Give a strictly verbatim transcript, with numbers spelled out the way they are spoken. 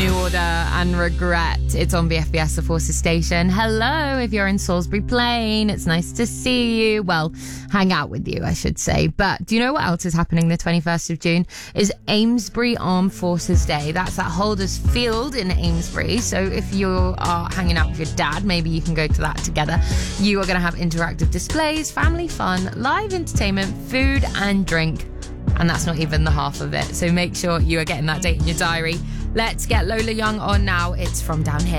New Order and Regret. It's on B F B S, the Forces station. Hello, if you're in Salisbury Plain, it's nice to see you. Well, hang out with you, I should say. But do you know what else is happening the twenty-first of June? Is Amesbury Armed Forces Day. That's at Holders Field in Amesbury. So if you are hanging out with your dad, maybe you can go to that together. You are going to have interactive displays, family fun, live entertainment, food and drink. And that's not even the half of it. So make sure you are getting that date in your diary. Let's get Lola Young on now. It's From Down Here.